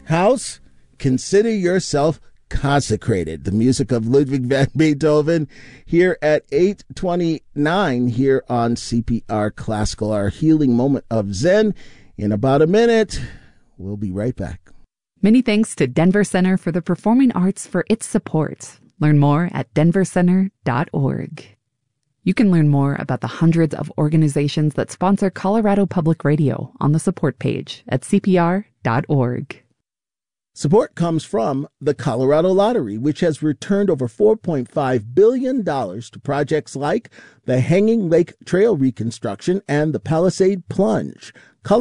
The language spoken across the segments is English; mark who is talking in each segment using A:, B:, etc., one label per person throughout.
A: House, consider yourself consecrated. The music of Ludwig van Beethoven here at 8:29 here on CPR Classical, our healing moment of Zen. In about a minute, we'll be right back.
B: Many thanks to Denver Center for the Performing Arts for its support. Learn more at denvercenter.org. You can learn more about the hundreds of organizations that sponsor Colorado Public Radio on the support page at cpr.org.
A: Support comes from the Colorado Lottery, which has returned over $4.5 billion to projects like the Hanging Lake Trail reconstruction and the Palisade Plunge.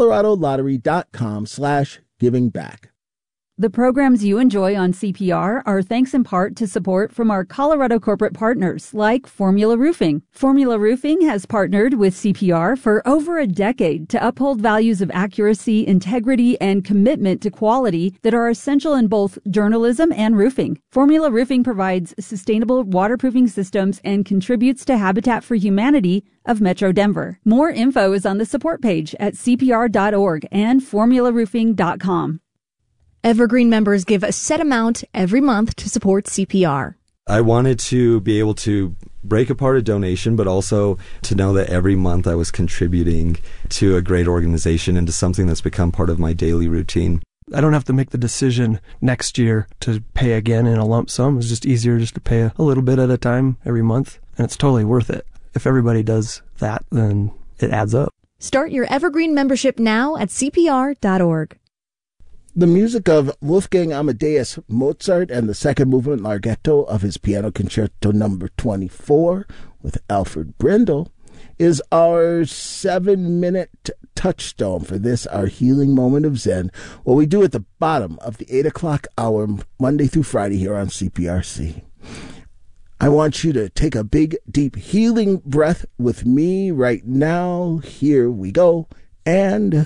A: ColoradoLottery.com/givingback.
C: The programs you enjoy on CPR are thanks in part to support from our Colorado corporate partners like Formula Roofing. Formula Roofing has partnered with CPR for over a decade to uphold values of accuracy, integrity, and commitment to quality that are essential in both journalism and roofing. Formula Roofing provides sustainable waterproofing systems and contributes to Habitat for Humanity of Metro Denver. More info is on the support page at cpr.org and formularoofing.com.
D: Evergreen members give a set amount every month to support CPR.
E: I wanted to be able to break apart a donation, but also to know that every month I was contributing to a great organization and to something that's become part of my daily routine.
F: I don't have to make the decision next year to pay again in a lump sum. It's just easier just to pay a little bit at a time every month, and it's totally worth it. If everybody does that, then it adds up.
D: Start your Evergreen membership now at cpr.org.
A: The music of Wolfgang Amadeus Mozart and the second movement Larghetto of his Piano Concerto No. 24 with Alfred Brendel is our 7-minute touchstone for this, our healing moment of Zen, what we do at the bottom of the 8 o'clock hour, Monday through Friday here on CPRC. I want you to take a big, deep healing breath with me right now. Here we go. And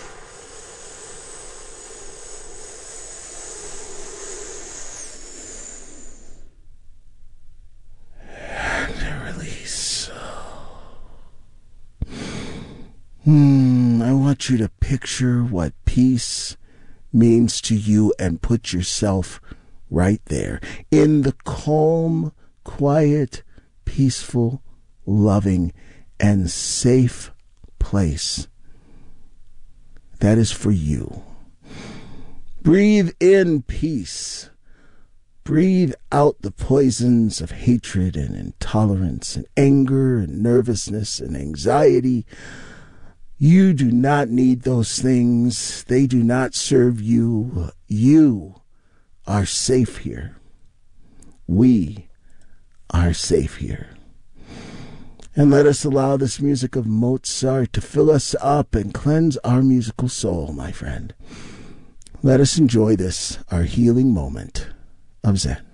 A: I want you to picture what peace means to you and put yourself right there in the calm, quiet, peaceful, loving, and safe place that is for you. Breathe in peace. Breathe out the poisons of hatred and intolerance and anger and nervousness and anxiety. You do not need those things. They do not serve you. You are safe here. We are safe here. And let us allow this music of Mozart to fill us up and cleanse our musical soul, my friend. Let us enjoy this, our healing moment of Zen.